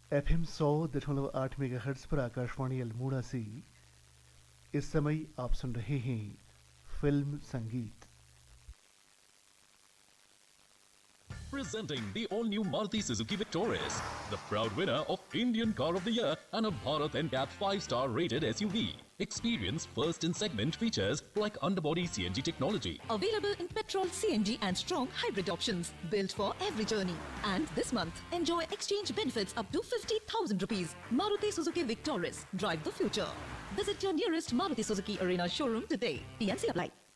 FM 100.8 megahertz पर आकाशवाणी अल्मोड़ा से इस समय आप सुन रहे हैं फिल्म संगीत। Presenting the all-new Maruti Suzuki Victoris, the proud winner of Indian Car of the Year and a Bharat NCAP 5-star rated SUV. Experience first in segment features like underbody CNG technology. Available in petrol, CNG and strong hybrid options. Built for every journey. And this month, enjoy exchange benefits up to 50,000 rupees. Maruti Suzuki Victoris. Drive the future. Visit your nearest Maruti Suzuki Arena showroom today. PNC apply.